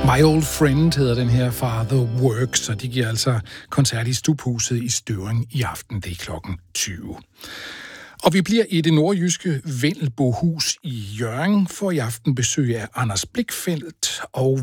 My Old Friend hedder den her fra The Works, og de giver altså koncert i Stubhuset i Støvring i aften. Det er klokken 20. Og vi bliver i det nordjyske Vendelbohus i Hjørring for i aften besøg af Anders Blichfeldt og